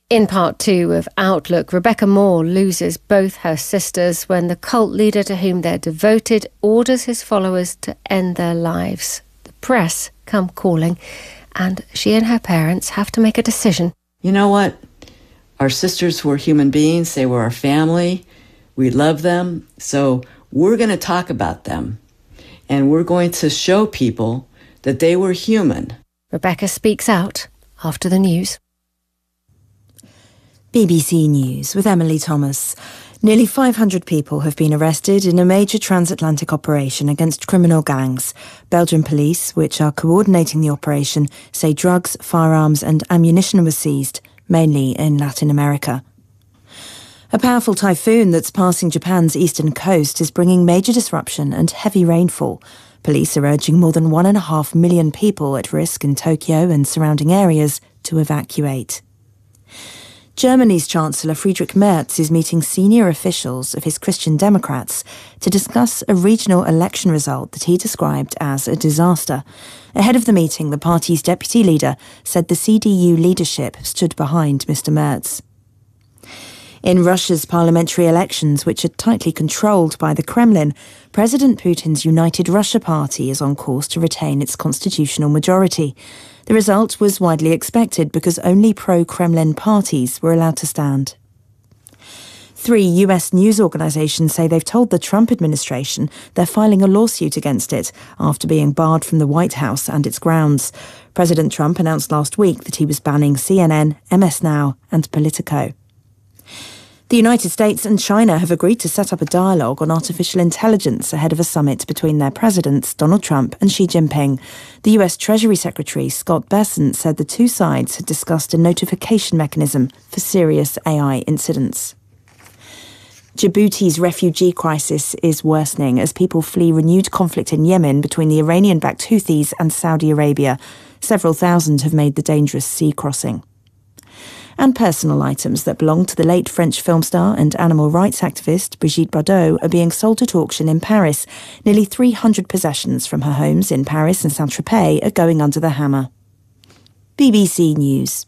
In part 2 of Outlook, Rebecca Moore loses both her sisters when the cult leader to whom they're devoted orders his followers to end their lives. The press come calling, and she and her parents have to make a decision. You know what? Our sisters were human beings. They were our family. We love them. So we're going to talk about them. And we're going to show people that they were human. Rebecca speaks out after the news. BBC News with Emily Thomas. Nearly 500 people have been arrested in a major transatlantic operation against criminal gangs. Belgian police, which are coordinating the operation, say drugs, firearms and ammunition were seized, mainly in Latin America. A powerful typhoon that's passing Japan's eastern coast is bringing major disruption and heavy rainfall. Police are urging more than 1.5 million people at risk in Tokyo and surrounding areas to evacuate. Germany's Chancellor Friedrich Merz is meeting senior officials of his Christian Democrats to discuss a regional election result that he described as a disaster. Ahead of the meeting, the party's deputy leader said the CDU leadership stood behind Mr. Merz. In Russia's parliamentary elections, which are tightly controlled by the Kremlin, President Putin's United Russia Party is on course to retain its constitutional majority. The result was widely expected because only pro-Kremlin parties were allowed to stand. 3 US news organisations say they've told the Trump administration they're filing a lawsuit against it after being barred from the White House and its grounds. President Trump announced last week that he was banning CNN, MS Now and Politico. The United States and China have agreed to set up a dialogue on artificial intelligence ahead of a summit between their presidents, Donald Trump and Xi Jinping. The US Treasury Secretary, Scott Bessent, said the two sides had discussed a notification mechanism for serious AI incidents. Djibouti's refugee crisis is worsening as people flee renewed conflict in Yemen between the Iranian-backed Houthis and Saudi Arabia. Several thousand have made the dangerous sea crossing. And personal items that belong to the late French film star and animal rights activist Brigitte Bardot are being sold at auction in Paris. Nearly 300 possessions from her homes in Paris and Saint-Tropez are going under the hammer. BBC News.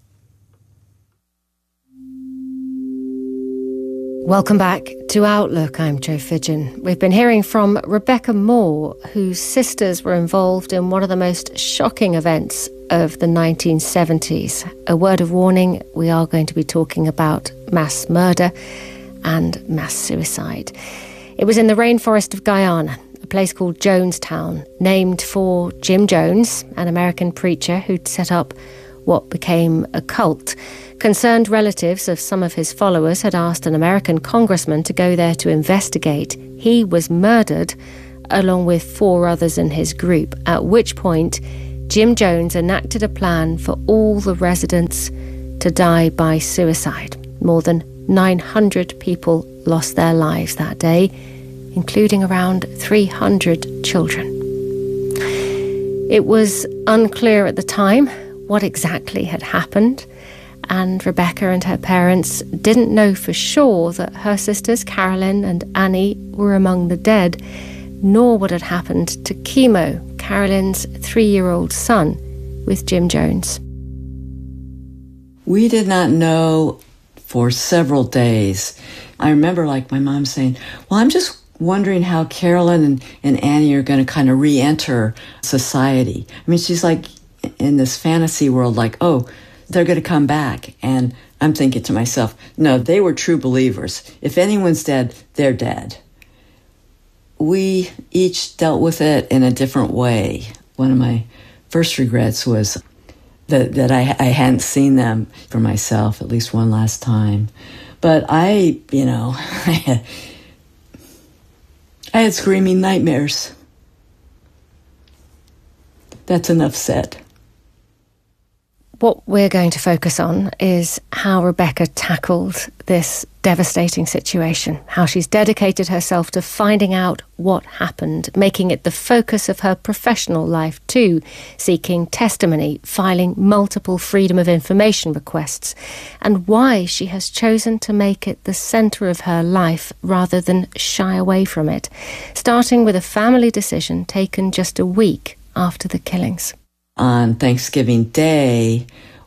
Welcome back to Outlook. I'm Jo Fidgen. We've been hearing from Rebecca Moore, whose sisters were involved in one of the most shocking events of the 1970s. A word of warning, we are going to be talking about mass murder and mass suicide. It was in the rainforest of Guyana, a place called Jonestown, named for Jim Jones, an American preacher who'd set up what became a cult. Concerned relatives of some of his followers had asked an American congressman to go there to investigate. He was murdered, along with 4 others in his group, at which point Jim Jones enacted a plan for all the residents to die by suicide. More than 900 people lost their lives that day, including around 300 children. It was unclear at the time what exactly had happened, and Rebecca and her parents didn't know for sure that her sisters Carolyn and Annie were among the dead, nor what had happened to Chemo, Carolyn's 3-year-old son, with Jim Jones. We did not know for several days. I remember my mom saying, well, I'm just wondering how Carolyn and Annie are going to kind of re-enter society. I mean, she's like in this fantasy world, oh, they're going to come back. And I'm thinking to myself, no, they were true believers. If anyone's dead, they're dead. We each dealt with it in a different way. One of my first regrets was that I hadn't seen them for myself at least one last time. But I had screaming nightmares. That's enough said. What we're going to focus on is how Rebecca tackled this devastating situation, how she's dedicated herself to finding out what happened, making it the focus of her professional life too, seeking testimony, filing multiple Freedom of Information requests, and why she has chosen to make it the centre of her life rather than shy away from it, starting with a family decision taken just a week after the killings. On Thanksgiving Day,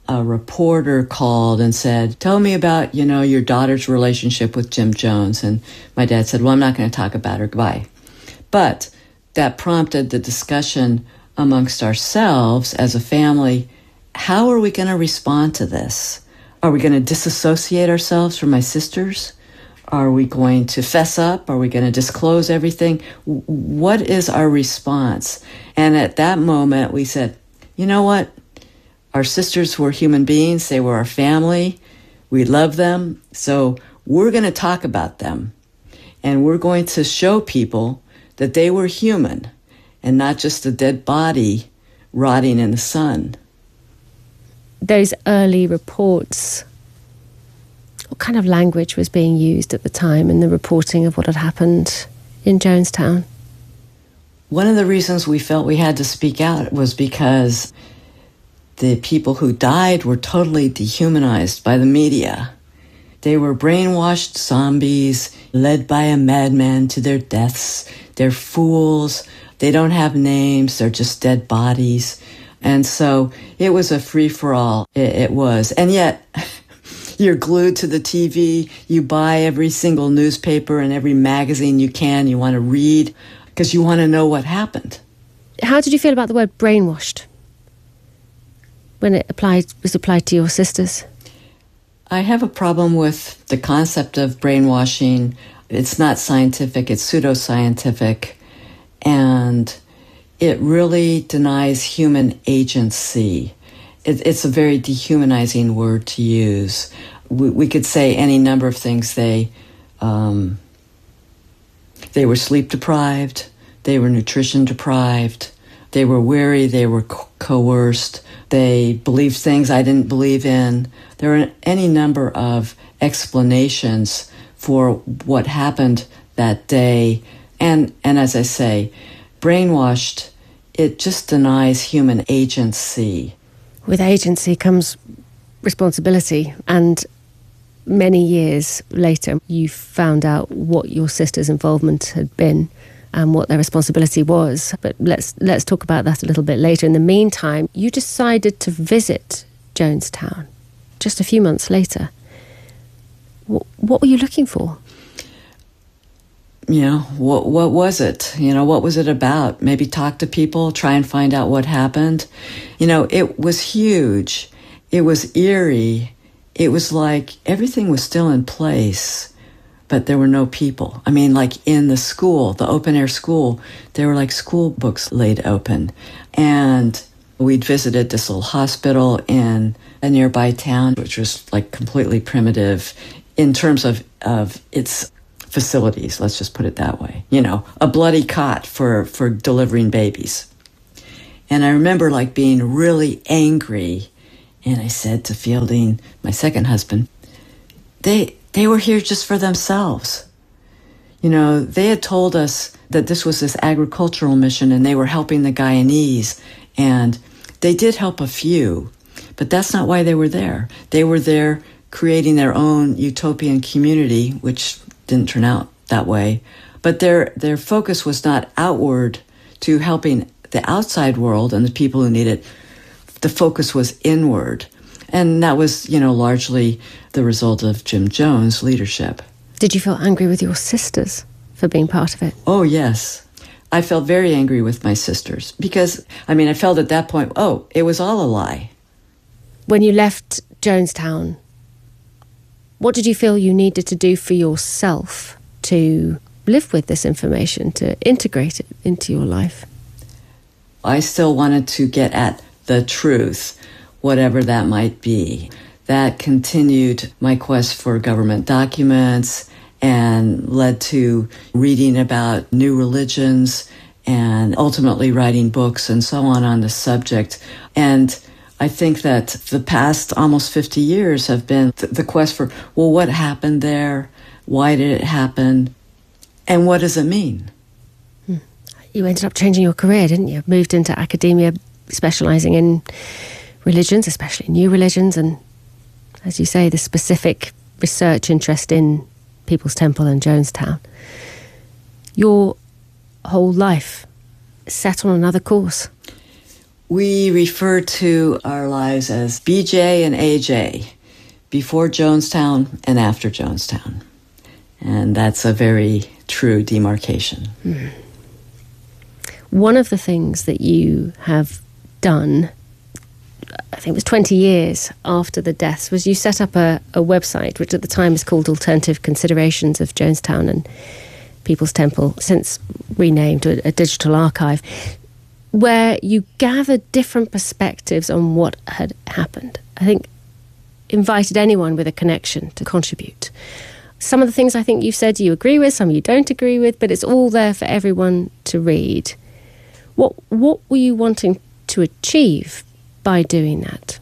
a reporter called and said, tell me about, your daughter's relationship with Jim Jones. And my dad said, well, I'm not going to talk about her. Goodbye. But that prompted the discussion amongst ourselves as a family. How are we going to respond to this? Are we going to disassociate ourselves from my sisters? Are we going to fess up? Are we going to disclose everything? What is our response? And at that moment, we said, you know what? Our sisters were human beings. They were our family. We love them. So we're going to talk about them. And we're going to show people that they were human and not just a dead body rotting in the sun. Those early reports, what kind of language was being used at the time in the reporting of what had happened in Jonestown? One of the reasons we felt we had to speak out was because the people who died were totally dehumanized by the media. They were brainwashed zombies led by a madman to their deaths. They're fools. They don't have names. They're just dead bodies. And so it was a free-for-all. It was. And yet, you're glued to the TV. You buy every single newspaper and every magazine you can. You want to read because you want to know what happened. How did you feel about the word brainwashed when it was applied to your sisters? I have a problem with the concept of brainwashing. It's not scientific, it's pseudoscientific, and it really denies human agency. It's a very dehumanizing word to use. We could say any number of things. They were sleep deprived, they were nutrition deprived, they were weary, they were coerced, they believed things I didn't believe in. There are any number of explanations for what happened that day. And as I say, brainwashed, it just denies human agency. With agency comes responsibility, and many years later you found out what your sister's involvement had been and what their responsibility was. But let's talk about that a little bit later. In the meantime, you decided to visit Jonestown just a few months later. What were you looking for? What was it? What was it about? Maybe talk to people, try and find out what happened. It was huge. It was eerie. It was like everything was still in place, but there were no people. I mean, like in the school, the open-air school, there were like school books laid open. And we'd visited this little hospital in a nearby town, which was like completely primitive in terms of its facilities, let's just put it that way. A bloody cot for delivering babies. And I remember like being really angry, and I said to Fielding, my second husband, they were here just for themselves. They had told us that this was this agricultural mission and they were helping the Guyanese, and they did help a few, but that's not why they were there. They were there creating their own utopian community, which didn't turn out that way. But their focus was not outward to helping the outside world and the people who need it. The focus was inward. And that was, largely the result of Jim Jones' leadership. Did you feel angry with your sisters for being part of it? Oh, yes. I felt very angry with my sisters because, I felt at that point, it was all a lie. When you left Jonestown, what did you feel you needed to do for yourself to live with this information, to integrate it into your life? I still wanted to get at the truth, whatever that might be. That continued my quest for government documents and led to reading about new religions and ultimately writing books and so on the subject. And I think that the past almost 50 years have been the quest for, what happened there? Why did it happen? And what does it mean? You ended up changing your career, didn't you? Moved into academia, specialising in religions, especially new religions, and, as you say, the specific research interest in People's Temple and Jonestown. Your whole life set on another course. We refer to our lives as BJ and AJ, before Jonestown and after Jonestown. And that's a very true demarcation. Mm. One of the things that you have done, I think it was 20 years after the deaths, was you set up a website, which at the time is called Alternative Considerations of Jonestown and People's Temple, since renamed to a digital archive, where you gathered different perspectives on what had happened. I think invited anyone with a connection to contribute. Some of the things I think you've said you agree with, some you don't agree with, but it's all there for everyone to read. What were you wanting to achieve by doing that?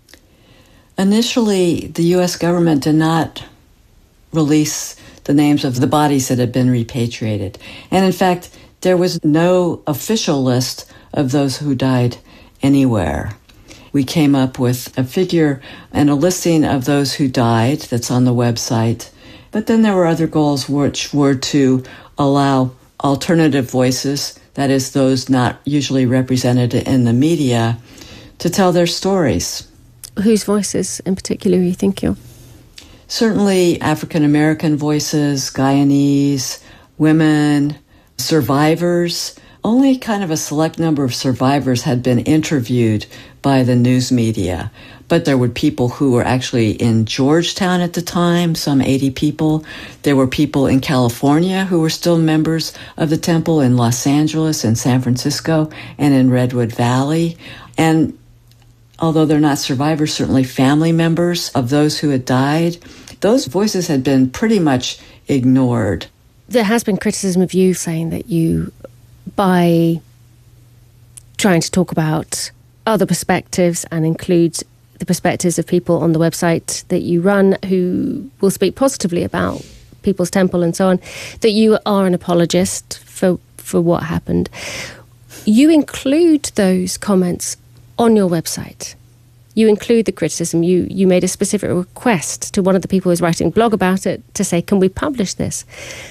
Initially, the U.S. government did not release the names of the bodies that had been repatriated. And in fact, there was no official list of those who died anywhere. We came up with a figure and a listing of those who died that's on the website. But then there were other goals, which were to allow alternative voices, that is, those not usually represented in the media, to tell their stories. Whose voices in particular are you thinking of? Certainly African-American voices, Guyanese, women, survivors. Only kind of a select number of survivors had been interviewed by the news media. But there were people who were actually in Georgetown at the time, some 80 people. There were people in California who were still members of the temple, in Los Angeles, in San Francisco, and in Redwood Valley. And although they're not survivors, certainly family members of those who had died, those voices had been pretty much ignored. There has been criticism of you saying that you, by trying to talk about other perspectives and include the perspectives of people on the website that you run who will speak positively about People's Temple and so on, that you are an apologist for what happened. You include those comments on your website. You include the criticism. You made a specific request to one of the people who was writing a blog about it to say, can we publish this?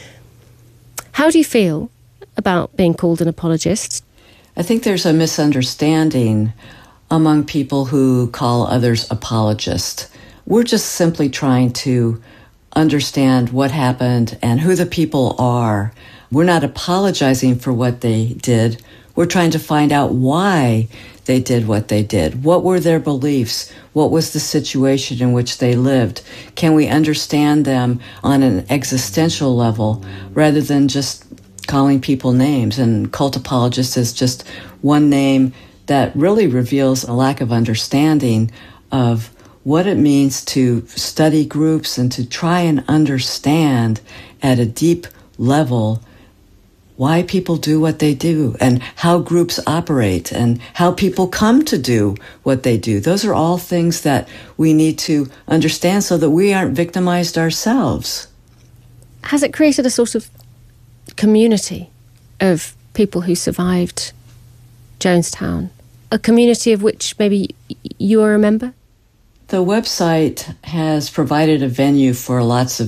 How do you feel about being called an apologist? I think there's a misunderstanding among people who call others apologists. We're just simply trying to understand what happened and who the people are. We're not apologizing for what they did. We're trying to find out why they did what they did. What were their beliefs? What was the situation in which they lived? Can we understand them on an existential level rather than just calling people names? And cult apologist is just one name that really reveals a lack of understanding of what it means to study groups and to try and understand at a deep level why people do what they do and how groups operate and how people come to do what they do. Those are all things that we need to understand so that we aren't victimized ourselves. Has it created a sort of community of people who survived Jonestown? A community of which maybe you are a member? The website has provided a venue for lots of